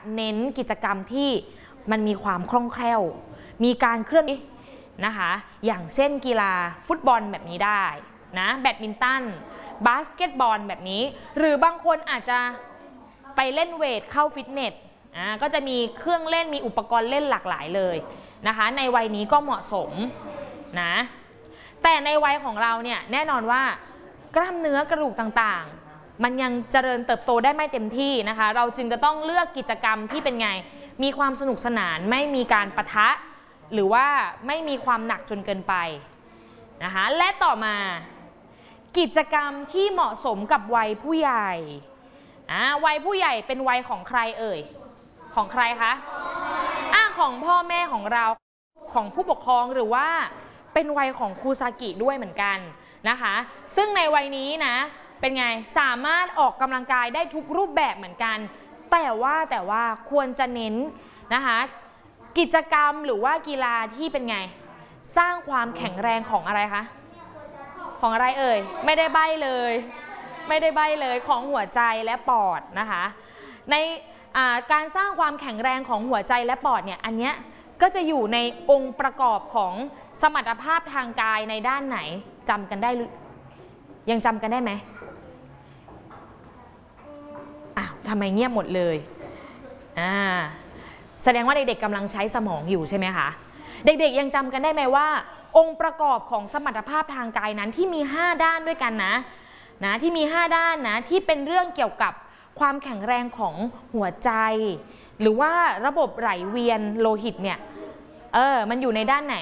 เน้นกิจกรรมที่มันมีความคล่องแคล่วมีการเคลื่อนนะคะอย่างเช่นกีฬาฟุตบอลแบบนี้ได้นะแบดมินตันบาสเกตบอลแบบนี้หรือบางคนอาจจะไปเล่นเวทเข้าฟิตเนสก็จะมีเครื่องเล่นมีอุปกรณ์เล่นหลากหลายเลยนะคะในวัยนี้ก็เหมาะสมนะแต่ในวัยของเราเนี่ยแน่นอนว่ากล้ามเนื้อกระดูกต่างๆมันยังเจริญเติบโตได้ไม่เต็มที่นะคะเราจึงจะต้องเลือกกิจกรรมที่เป็นไงมีความสนุกสนานไม่มีการปะทะหรือว่าไม่มีความหนักจนเกินไปนะคะและต่อมากิจกรรมที่เหมาะสมกับวัยผู้ใหญ่วัยผู้ใหญ่เป็นวัยของใครเอ่ยของใครคะของพ่อแม่ของเราของผู้ปกครองหรือว่าเป็นวัยของครูซากิด้วยเหมือนกันนะคะซึ่งในวัยนี้นะเป็นไงสามารถออกกำลังกายได้ทุกรูปแบบเหมือนกันแต่ว่าควรจะเน้นนะคะกิจกรรมหรือว่ากีฬาที่เป็นไงสร้างความแข็งแรงของอะไรคะของอะไรเอ่ยไม่ได้ใบ้เลยของหัวใจและปอดนะคะในการสร้างความแข็งแรงของหัวใจและปอดเนี่ยอันเนี้ยก็จะอยู่ในองค์ประกอบของสมรรถภาพทางกายในด้านไหนจำกันได้ยังจำกันได้ไหมทำไมเงียบหมดเลยแสดงว่าเด็กๆกำลังใช้สมองอยู่ใช่ไหมคะเด็กๆยังจำกันได้ไหมว่าองค์ประกอบของสมรรถภาพทางกายนั้นที่มี5ด้านด้วยกันนะที่มี5ด้านนะที่เป็นเรื่องเกี่ยวกับความแข็งแรงของหัวใจหรือว่าระบบไหลเวียนโลหิตเนี่ยมันอยู่ในด้านไหน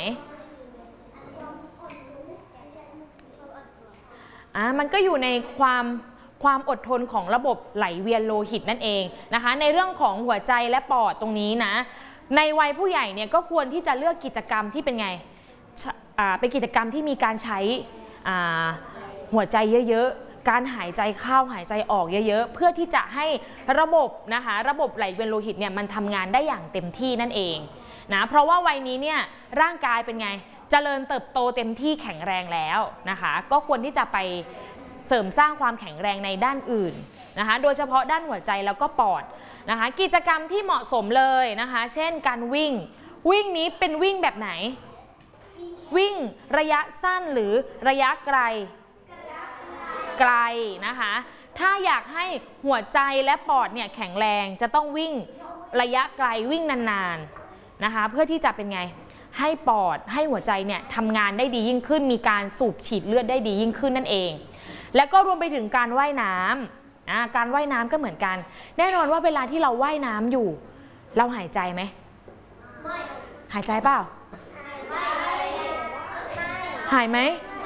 มันก็อยู่ในความอดทนของระบบไหลเวียนโลหิตนั่นเองนะคะในเรื่องของหัวใจและปอดตรงนี้นะในวัยผู้ใหญ่เนี่ยก็ควรที่จะเลือกกิจกรรมที่เป็นไงเป็นกิจกรรมที่มีการใช้หัวใจเยอะๆการหายใจเข้าหายใจออกเยอะๆเพื่อที่จะให้ระบบนะคะระบบไหลเวียนโลหิตเนี่ยมันทำงานได้อย่างเต็มที่นั่นเองนะเพราะว่าวัยนี้เนี่ยร่างกายเป็นไงเจริญเติบโตเต็มที่แข็งแรงแล้วนะคะก็ควรที่จะไปเสริมสร้างความแข็งแรงในด้านอื่นนะคะโดยเฉพาะด้านหัวใจแล้วก็ปอดนะคะกิจกรรมที่เหมาะสมเลยนะคะเช่นการวิ่งนี้เป็นวิ่งแบบไหนวิ่งระยะสั้นหรือระยะไกลนะคะถ้าอยากให้หัวใจและปอดเนี่ยแข็งแรงจะต้องวิ่งระยะไกลวิ่งนานๆนะคะเพื่อที่จะเป็นไงให้ปอดให้หัวใจเนี่ยทำงานได้ดียิ่งขึ้นมีการสูบฉีดเลือดได้ดียิ่งขึ้นนั่นเองแล้วก็รวมไปถึงการว่ายน้ำการว่ายน้ำก็เหมือนกันแน่นอนว่าเวลาที่เราว่ายน้ำอยู่เราหายใจไหมไม่หายใจเปล่าหายไหม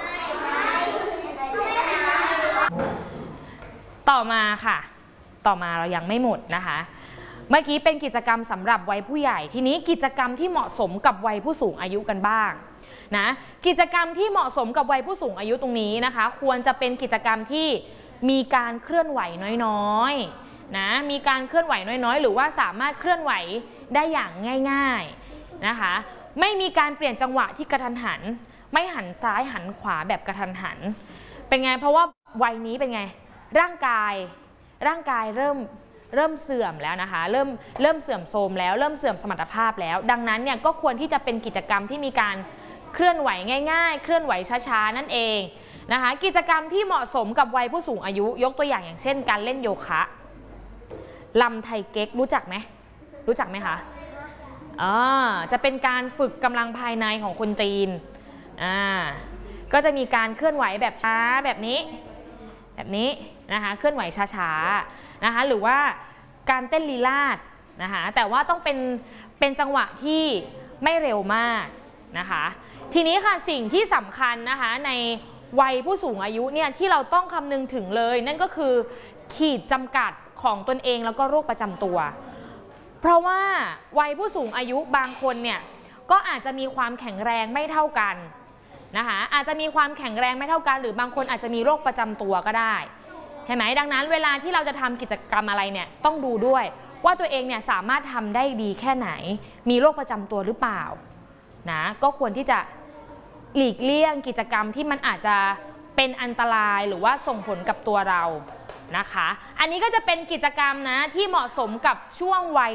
ต่อมาค่ะต่อมาเรายังไม่หมดนะคะเมื่อกี้เป็นกิจกรรมสำหรับวัยผู้ใหญ่ทีนี้กิจกรรมที่เหมาะสมกับวัยผู้สูงอายุกันบ้างนะกิจกรรมที่เหมาะสมกับวัยผู้สูงอายุตรงนี้นะคะควรจะเป็นกิจกรรมที่มีการเคลื่อนไหวน้อยๆนะมีการเคลื่อนไหวน้อยๆหรือว่าสามารถเคลื่อนไหวได้อย่างง่ายๆนะคะไม่มีการเปลี่ยนจังหวะที่กระทันหันไม่หันซ้ายหันขวาแบบกระทันหันเป็นไงเพราะว่าวัยนี้เป็นไงร่างกายเริ่มเสื่อมแล้วนะคะเริ่มเสื่อมโทรมแล้วเริ่มเสื่อมสมรรถภาพแล้วดังนั้นเนี่ยก็ควรที่จะเป็นกิจกรรมที่มีการเคลื่อนไหวง่ายๆเคลื่อนไหวช้าๆนั่นเองนะคะกิจกรรมที่เหมาะสมกับวัยผู้สูงอายุยกตัวอย่างเช่นการเล่นโยคะลำไทเก๊กรู้จักไหมคะจะเป็นการฝึกกำลังภายในของคนจีนก็จะมีการเคลื่อนไหวแบบช้าแบบนี้นะคะเคลื่อนไหวช้าๆนะคะหรือว่าการเต้นลีลาศนะคะแต่ว่าต้องเป็นจังหวะที่ไม่เร็วมากนะคะทีนี้ค่ะสิ่งที่สำคัญนะคะในวัยผู้สูงอายุเนี่ยที่เราต้องคำนึงถึงเลยนั่นก็คือขีดจำกัดของตนเองแล้วก็โรคประจำตัวเพราะว่าวัยผู้สูงอายุบางคนเนี่ยก็อาจจะมีความแข็งแรงไม่เท่ากันนะคะอาจจะมีความแข็งแรงไม่เท่ากันหรือบางคนอาจจะมีโรคประจำตัวก็ได้ใช่ไหมดังนั้นเวลาที่เราจะทำกิจกรรมอะไรเนี่ยต้องดูด้วยว่าตัวเองเนี่ยสามารถทำได้ดีแค่ไหนมีโรคประจำตัวหรือเปล่านะก็ควรที่จะหลีกเลี่ยงกิจกรรมที่มันอาจจะเป็นอันตรายหรือว่าส่งผลกับตัวเรานะคะอันนี้ก็จะเป็นกิจกรรมนะที่เหมาะสมกับช่วงวัย